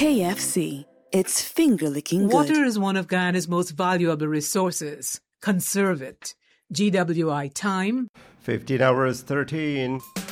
KFC. It's finger-licking good. Water is one of Guyana's most valuable resources. Conserve it. GWI time. 15 hours 13.